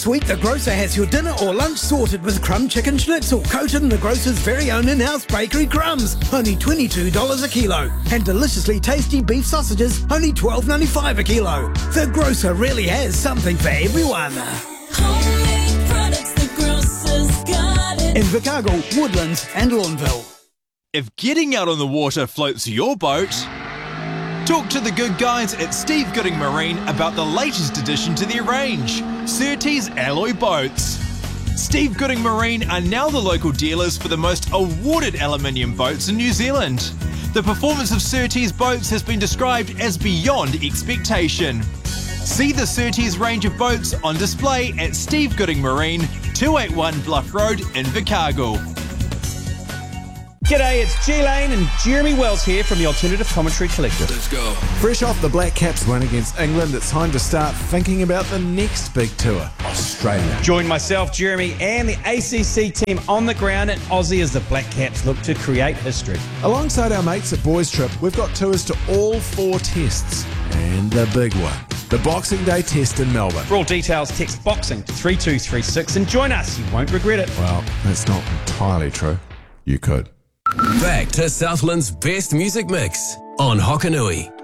This week, the grocer has your dinner or lunch sorted with crumb chicken schnitzel coated in the grocer's very own in-house bakery crumbs, only $22 a kilo. And deliciously tasty beef sausages, only $12.95 a kilo. The grocer really has something for everyone. Homemade products, the grocer's got it. In Vicargo, Woodlands and Lawnville. If getting out on the water floats your boat, talk to the good guys at Steve Gooding Marine about the latest addition to their range, Surtees Alloy Boats. Steve Gooding Marine are now the local dealers for the most awarded aluminium boats in New Zealand. The performance of Surtees boats has been described as beyond expectation. See the Surtees range of boats on display at Steve Gooding Marine, 281 Bluff Road in Vicargo. G'day, it's G Lane and Jeremy Wells here from the Alternative Commentary Collective. Let's go. Fresh off the Black Caps win against England, it's time to start thinking about the next big tour, Australia. Join myself, Jeremy, and the ACC team on the ground in Aussie as the Black Caps look to create history. Alongside our mates at Boys Trip, we've got tours to all 4 tests. And the big one, the Boxing Day test in Melbourne. For all details, text BOXING to 3236 and join us. You won't regret it. Well, that's not entirely true. You could. Back to Southland's best music mix on Hokanui.